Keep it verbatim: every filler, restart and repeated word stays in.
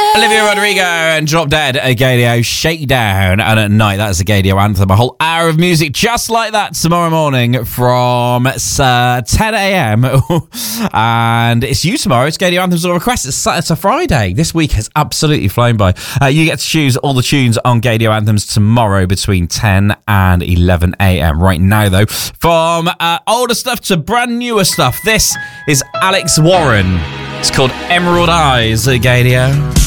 Olivia Rodrigo and Drop Dead at Gadio, Shake Down, and at night that's a Gadio anthem. A whole hour of music just like that tomorrow morning from uh, ten a.m. And it's you tomorrow. It's Gadio Anthems or Requests. It's, it's a Friday. This week has absolutely flown by. Uh, you get to choose all the tunes on Gadio Anthems tomorrow between ten and eleven a.m. Right now, though, from uh, older stuff to brand newer stuff, this is Alex Warren. It's called Emerald Eyes at Gadio.